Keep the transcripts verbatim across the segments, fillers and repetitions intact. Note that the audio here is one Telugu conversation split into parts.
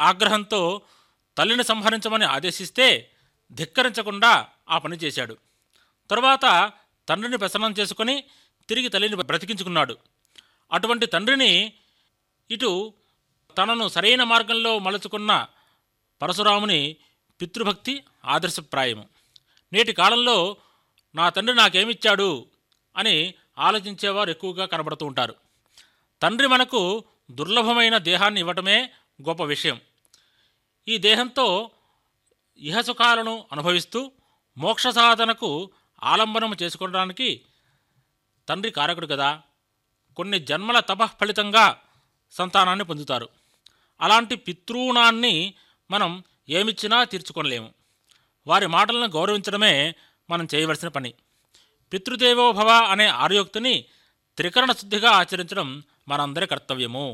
ఆగ్రహంతో తల్లిని సంహరించమని ఆదేశిస్తే ధిక్కరించకుండా ఆ పని చేశాడు. తరువాత తండ్రిని ప్రసన్నం చేసుకుని తిరిగి తల్లిని బ్రతికించుకున్నాడు. అటువంటి తండ్రిని ఇటు తనను సరైన మార్గంలో మలుచుకున్న పరశురాముని పితృభక్తి ఆదర్శప్రాయము. నేటి కాలంలో నా తండ్రి నాకేమిచ్చాడు అని ఆలోచించేవారు ఎక్కువగా కనబడుతూ ఉంటారు. తండ్రి మనకు దుర్లభమైన దేహాన్ని ఇవ్వటమే గొప్ప విషయం. ఈ దేహంతో ఇహసుఖాలను అనుభవిస్తూ మోక్ష సాధనకు ఆలంబనం చేసుకోవడానికి తండ్రి కారకుడు కదా. కొన్ని జన్మల తపఃఫలితంగా సంతానాన్ని పొందుతారు. అలాంటి పితృణాన్ని మనం ఏమిచ్చినా తీర్చుకోలేము. వారి మాటలను గౌరవించడమే మనం చేయవలసిన పని. పితృదేవో భవ అనే ఆర్యోక్తిని త్రికరణ శుద్ధిగా ఆచరించడం మనందరి కర్తవ్యము.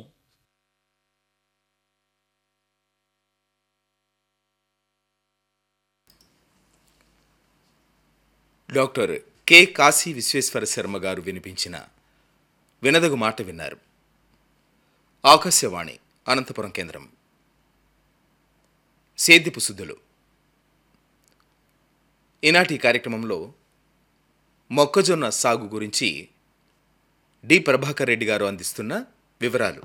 డాక్టర్ కె కాశీ విశ్వేశ్వర శర్మ గారు వినిపించిన వినదగు మాట విన్నారు. ఆకాశవాణి అనంతపురం కేంద్రం. సేద్యపు సుద్దులు. ఈనాటి కార్యక్రమంలో మొక్కజొన్న సాగు గురించి డి ప్రభాకర్ రెడ్డి గారు అందిస్తున్న వివరాలు.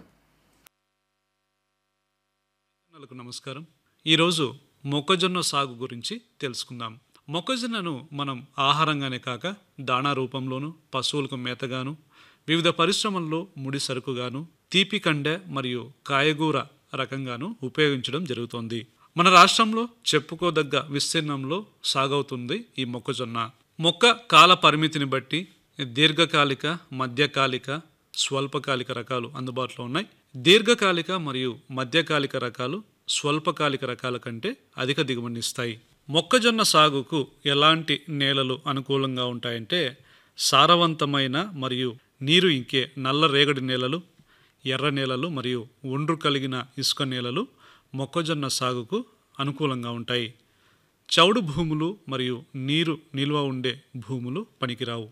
నమస్కారం. ఈరోజు మొక్కజొన్న సాగు గురించి తెలుసుకుందాం. మొక్కజొన్నను మనం ఆహారంగానే కాక దాణా రూపంలోను, పశువులకు మేతగాను, వివిధ పరిశ్రమల్లో ముడి సరుకుగాను, తీపి కండె మరియు కాయగూర రకంగాను ఉపయోగించడం జరుగుతోంది. మన రాష్ట్రంలో చెప్పుకోదగ్గ విస్తీర్ణంలో సాగవుతుంది ఈ మొక్కజొన్న. మొక్క కాల పరిమితిని బట్టి దీర్ఘకాలిక, మధ్యకాలిక, స్వల్పకాలిక రకాలు అందుబాటులో ఉన్నాయి. దీర్ఘకాలిక మరియు మధ్యకాలిక రకాలు స్వల్పకాలిక రకాల కంటే అధిక దిగుబడినిస్తాయి. మొక్కజొన్న సాగుకు ఎలాంటి నేలలు అనుకూలంగా ఉంటాయంటే సారవంతమైన మరియు నీరు ఇంకే నల్ల రేగడి నేలలు, ఎర్ర నేలలు మరియు ఒండ్రు కలిగిన ఇసుక నేలలు మొక్కజొన్న సాగుకు అనుకూలంగా ఉంటాయి. చౌడు భూములు మరియు నీరు నిల్వ ఉండే భూములు పనికిరావు.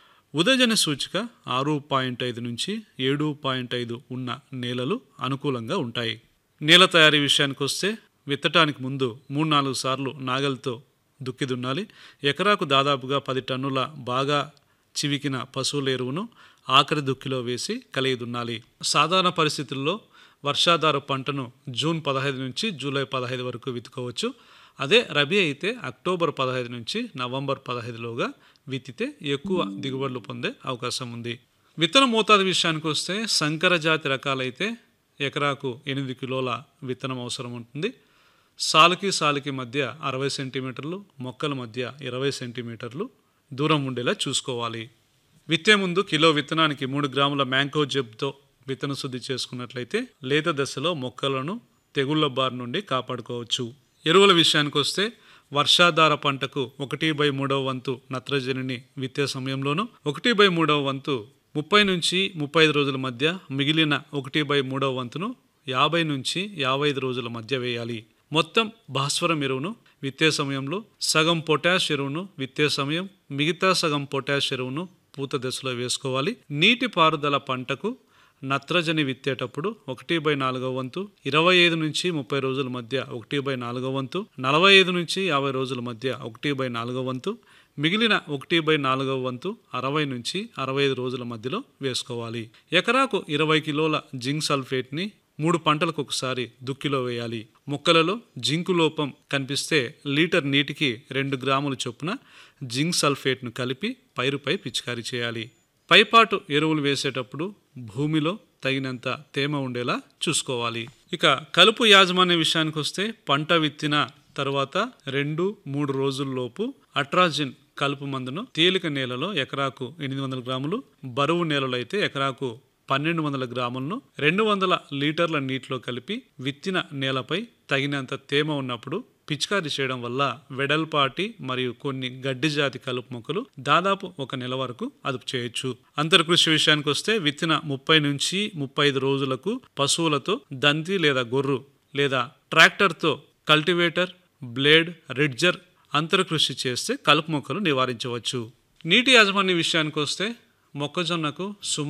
ఉదజన సూచిక ఆరు పాయింట్ ఐదు నుంచి ఏడు పాయింట్ ఐదు ఉన్న నేలలు అనుకూలంగా ఉంటాయి. నేల తయారీ విషయానికి వస్తే విత్తటానికి ముందు మూడు నాలుగు సార్లు నాగలితో దుక్కి దున్నాలి. ఎకరాకు దాదాపుగా పది టన్నుల బాగా చివికిన పశువుల ఎరువును ఆఖరి దుక్కిలో వేసి కలిగి దున్నాలి. సాధారణ పరిస్థితుల్లో వర్షాధార పంటను జూన్ పదహైదు నుంచి జూలై పదహైదు వరకు విత్తుకోవచ్చు. అదే రబీ అయితే అక్టోబర్ పదహైదు నుంచి నవంబర్ పదహైదులోగా విత్తితే ఎక్కువ దిగుబడులు పొందే అవకాశం ఉంది. విత్తన మోతాదు విషయానికి వస్తే సంకర జాతి రకాలైతే ఎకరాకు ఎనిమిది కిలోల విత్తనం అవసరం ఉంటుంది. సాలుకి సాలుకి మధ్య అరవై సెంటీమీటర్లు, మొక్కల మధ్య ఇరవై సెంటీమీటర్లు దూరం ఉండేలా చూసుకోవాలి. విత్తే ముందు కిలో విత్తనానికి మూడు గ్రాముల మ్యాంకో జెబ్తో విత్తన శుద్ధి చేసుకున్నట్లయితే లేత దశలో మొక్కలను తెగుళ్ల బారి నుండి కాపాడుకోవచ్చు. ఎరువుల విషయానికి వస్తే వర్షాధార పంటకు ఒకటి బై మూడవ వంతు నత్రజనిని విత్తే సమయంలోను, ఒకటి బై మూడవ వంతు ముప్పై నుంచి ముప్పై ఐదు రోజుల మధ్య, మిగిలిన ఒకటి బై మూడవ వంతును యాభై నుంచి యాభై ఐదు రోజుల మధ్య వేయాలి. మొత్తం భాస్వరం ఎరువును విత్తే సమయంలో, సగం పొటాష్ ఎరువును విత్తే సమయం, మిగతా సగం పొటాష్ ఎరువును పూత దశలో వేసుకోవాలి. నీటి పారుదల పంటకు నత్రజని విత్తేటప్పుడు ఒకటి బై నాలుగవ వంతు, ఇరవై ఐదు నుంచి ముప్పై రోజుల మధ్య ఒకటి బై నాలుగవ వంతు, నలభై ఐదు నుంచి యాభై రోజుల మధ్య ఒకటి బై నాలుగవ వంతు, మిగిలిన ఒకటి బై నాలుగవ వంతు అరవై నుంచి అరవై ఐదు రోజుల మధ్యలో వేసుకోవాలి. ఎకరాకు ఇరవై కిలోల జింక్ సల్ఫేట్ని మూడు పంటలకు ఒకసారి దుక్కిలో వేయాలి. మొక్కలలో జింకు లోపం కనిపిస్తే లీటర్ నీటికి రెండు గ్రాముల చొప్పున జింక్ సల్ఫేట్ను కలిపి పైరుపై పిచికారీ చేయాలి. పైపాటు ఎరువులు వేసేటప్పుడు భూమిలో తగినంత తేమ ఉండేలా చూసుకోవాలి. ఇక కలుపు యాజమాన్య విషయానికి వస్తే పంట విత్తిన తర్వాత రెండు మూడు రోజుల్లోపు అట్రాజిన్ కలుపు మందును తేలిక నేలలో ఎకరాకు ఎనిమిది వందల గ్రాములు, బరువు నేలలో అయితే ఎకరాకు పన్నెండు వందల గ్రాములను రెండు వందల లీటర్ల నీటిలో కలిపి విత్తిన నేలపై తగినంత తేమ ఉన్నప్పుడు పిచికారీ చేయడం వల్ల వెడల్పాటి మరియు కొన్ని గడ్డి జాతి కలుపు మొక్కలు దాదాపు ఒక నెల వరకు అదుపు చేయొచ్చు. అంతర్కృషి విషయానికి వస్తే విత్తిన ముప్పై నుంచి ముప్పై ఐదు రోజులకు పశువులతో దంతి లేదా గొర్రు లేదా ట్రాక్టర్తో కల్టివేటర్, బ్లేడ్, రిడ్జర్ అంతర్కృషి చేస్తే కలుపు మొక్కలు నివారించవచ్చు. నీటి యాజమాన్య విషయానికి వస్తే మొక్కజొన్నకు సుమారు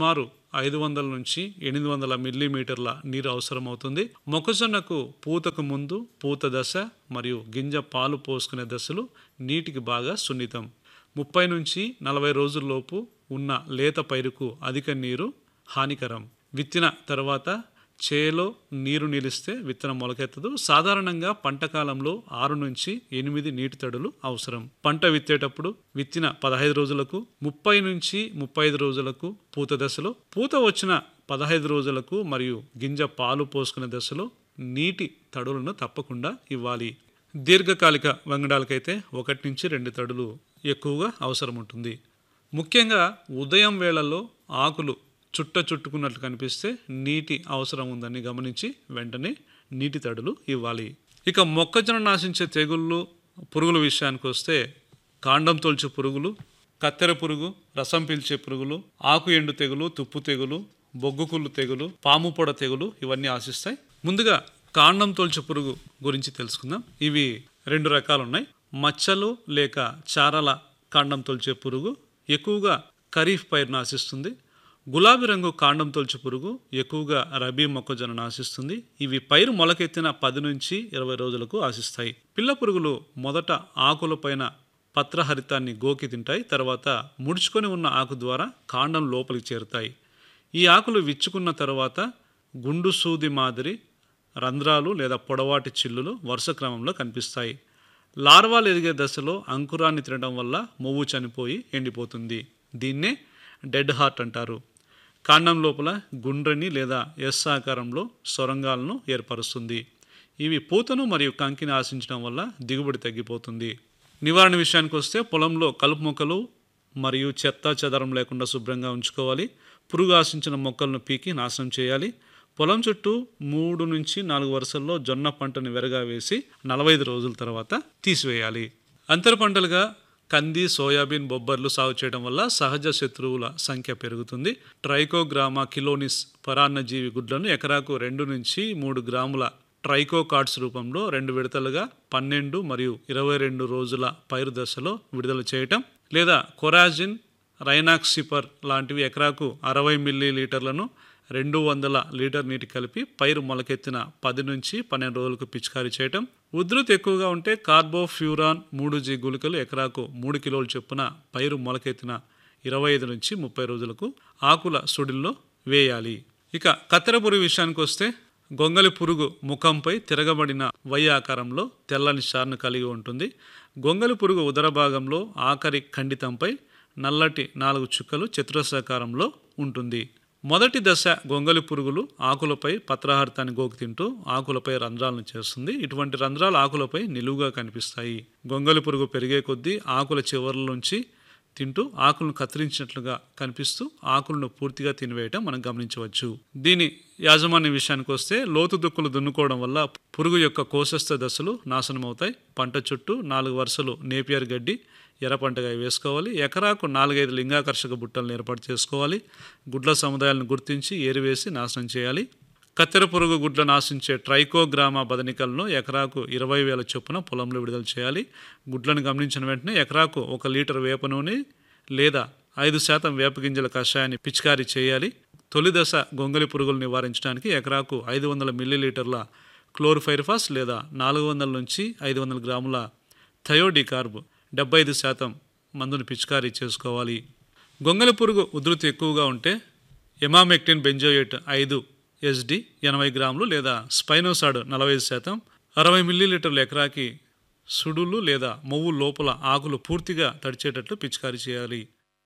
ఐదు వందల నుంచి ఎనిమిది వందల మిల్లీమీటర్ల నీరు అవసరం అవుతుంది. మొక్కజొన్నకు పూతకు ముందు, పూత దశ మరియు గింజ పాలు పోసుకునే దశలు నీటికి బాగా సున్నితం. ముప్పై నుంచి నలభై రోజుల్లోపు ఉన్న లేత పైరుకు అధిక నీరు హానికరం. విత్తిన తర్వాత చేలో నీరు నిలిస్తే విత్తనం మొలకెత్తదు. సాధారణంగా పంట కాలంలో ఆరు నుంచి ఎనిమిది నీటి తడులు అవసరం. పంట విత్తేటప్పుడు విత్తిన పదహైదు రోజులకు, ముప్పై నుంచి ముప్పై ఐదు రోజులకు పూత దశలో, పూత వచ్చిన పదహైదు రోజులకు మరియు గింజ పాలు పోసుకునే దశలో నీటి తడులను తప్పకుండా ఇవ్వాలి. దీర్ఘకాలిక వంగడాలకైతే ఒకటి నుంచి రెండు తడులు ఎక్కువగా అవసరం ఉంటుంది. ముఖ్యంగా ఉదయం వేళల్లో ఆకులు చుట్ట చుట్టుకున్నట్లు కనిపిస్తే నీటి అవసరం ఉందని గమనించి వెంటనే నీటి తడులు ఇవ్వాలి. ఇక మొక్కజొన్న నాశించే తెగుళ్ళు, పురుగుల విషయానికి వస్తే కాండం తొలచు పురుగులు, కత్తెర పురుగు, రసం పీల్చే పురుగులు, ఆకు ఎండు తెగులు, తుప్పు తెగులు, బొగ్గుకుళ్ళు తెగులు, పాము పొడ తెగులు ఇవన్నీ ఆశిస్తాయి. ముందుగా కాండం తొలచు పురుగు గురించి తెలుసుకుందాం. ఇవి రెండు రకాలు ఉన్నాయి. మచ్చలు లేక చారల కాండం తొలచే పురుగు ఎక్కువగా ఖరీఫ్ పైరును ఆశిస్తుంది. గులాబీ రంగు కాండం తొలచు పురుగు ఎక్కువగా రబీ మొక్కజొన్నను ఆశిస్తుంది. ఇవి పైరు మొలకెత్తిన పది నుంచి ఇరవై రోజులకు ఆశిస్తాయి. పిల్ల పురుగులు మొదట ఆకులపైన పత్రహరితాన్ని గోకి తింటాయి. తర్వాత ముడుచుకొని ఉన్న ఆకు ద్వారా కాండం లోపలికి చేరుతాయి. ఈ ఆకులు విచ్చుకున్న తర్వాత గుండు సూది మాదిరి రంధ్రాలు లేదా పొడవాటి చిల్లులు వరుస క్రమంలో కనిపిస్తాయి. లార్వాలు ఎదిగే దశలో అంకురాన్ని తినడం వల్ల మొవ్వు చనిపోయి ఎండిపోతుంది. దీన్నే డెడ్ హార్ట్ అంటారు. కాండం లోపల గుండ్రని లేదా ఎస్ ఆకారంలో సొరంగాలను ఏర్పరుస్తుంది. ఇవి పూతను మరియు కంకిని ఆశించడం వల్ల దిగుబడి తగ్గిపోతుంది. నివారణ విషయానికి వస్తే పొలంలో కలుపు మొక్కలు మరియు చెత్త చెదరం లేకుండా శుభ్రంగా ఉంచుకోవాలి. పురుగు ఆశించిన మొక్కలను పీకి నాశనం చేయాలి. పొలం చుట్టూ మూడు నుంచి నాలుగు వరుసల్లో జొన్న పంటను వెరగా వేసి నలభై ఐదు రోజుల తర్వాత తీసివేయాలి. అంతర పంటలుగా కంది, సోయాబీన్, బొబ్బర్లు సాగు చేయడం వల్ల సహజ శత్రువుల సంఖ్య పెరుగుతుంది. ట్రైకోగ్రామా కిలోనిస్ పరాన్నజీవి గుడ్లను ఎకరాకు రెండు నుంచి మూడు గ్రాముల ట్రైకోకార్డ్స్ రూపంలో రెండు విడతలుగా పన్నెండు మరియు ఇరవై రెండు రోజుల పైరు దశలో విడుదల చేయటం, లేదా కొరాజిన్, రైనాక్సిపర్ లాంటివి ఎకరాకు అరవై మిల్లీ లీటర్లను రెండు వందల లీటర్ నీటి కలిపి పైరు మొలకెత్తిన పది నుంచి పన్నెండు రోజులకు పిచికారీ చేయటం. ఉధృతి ఎక్కువగా ఉంటే కార్బోఫ్యూరాన్ మూడు జీ గుళికలు ఎకరాకు మూడు కిలోలు చొప్పున పైరు మొలకెత్తిన ఇరవై ఐదు నుంచి ముప్పై రోజులకు ఆకుల సుడిల్లో వేయాలి. ఇక కత్తెర పురుగు విషయానికి వస్తే గొంగలి పురుగు ముఖంపై తిరగబడిన వై ఆకారంలో తెల్లని చార్ను కలిగి ఉంటుంది. గొంగలి పురుగు ఉదర భాగంలో ఆఖరి ఖండితంపై నల్లటి నాలుగు చుక్కలు చతురస్రాకారంలో ఉంటుంది. మొదటి దశ గొంగలి పురుగులు ఆకులపై పత్రహారితాన్ని గోకి తింటూ ఆకులపై రంధ్రాలను చేస్తుంది. ఇటువంటి రంధ్రాలు ఆకులపై నిలువుగా కనిపిస్తాయి. గొంగలి పురుగు పెరిగే కొద్దీ ఆకుల చివర్ల నుంచి తింటూ ఆకులను కత్తిరించినట్లుగా కనిపిస్తూ ఆకులను పూర్తిగా తినివేయటం మనం గమనించవచ్చు. దీని యాజమాన్య విషయానికి వస్తే లోతు దుక్కులు దున్నుకోవడం వల్ల పురుగు యొక్క కోశస్థ దశలు నాశనమవుతాయి. పంట చుట్టూ నాలుగు వరుసలు నేపియర్ గడ్డి ఎర్ర పంటగా వేసుకోవాలి. ఎకరాకు నాలుగైదు లింగాకర్షక బుట్టలను ఏర్పాటు చేసుకోవాలి. గుడ్ల సముదాయాలను గుర్తించి ఏరివేసి నాశనం చేయాలి. కత్తెర పురుగు గుడ్ల నాశించే ట్రైకోగ్రామా బదనికలను ఎకరాకు ఇరవై వేల చొప్పున పొలంలో విడుదల చేయాలి. గుడ్లను గమనించిన వెంటనే ఎకరాకు ఒక లీటర్ వేప నూనె లేదా ఐదు శాతం వేపగింజల కషాయాన్ని పిచికారీ చేయాలి. తొలి దశ గొంగలి పురుగులు నివారించడానికి ఎకరాకు ఐదు వందల మిల్లీలీటర్ల క్లోర్ఫైరిఫాస్ లేదా నాలుగు వందల నుంచి ఐదు వందల గ్రాముల థయోడికార్బ్ డెబ్బై ఐదు శాతం మందును పిచికారీ చేసుకోవాలి. గొంగలి పురుగు ఉధృతి ఎక్కువగా ఉంటే ఎమామెక్టిన్ బెంజోయేట్ ఐదు ఎస్డి ఎనభై గ్రాములు లేదా స్పైనోసాడ్ నలభై ఐదు శాతం అరవై మిల్లీలీటర్ల ఎకరాకి సుడులు లేదా మొవ్వు లోపల ఆకులు పూర్తిగా తడిచేటట్లు పిచికారీ చేయాలి.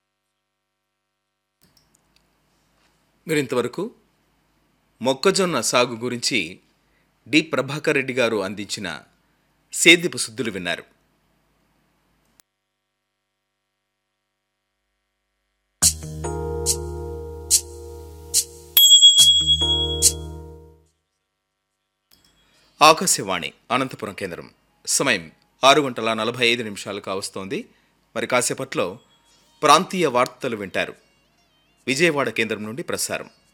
మీరు ఇంతవరకు మొక్కజొన్న సాగు గురించి డి ప్రభాకర్ రెడ్డి గారు అందించిన సేద్యపు శుద్ధులు విన్నారు. ఆకాశవాణి అనంతపురం కేంద్రం. సమయం ఆరు గంటల నలభై ఐదు నిమిషాలు కావస్తోంది. మరి కాసేపట్లో ప్రాంతీయ వార్తలు వింటారు. విజయవాడ కేంద్రం నుండి ప్రసారం.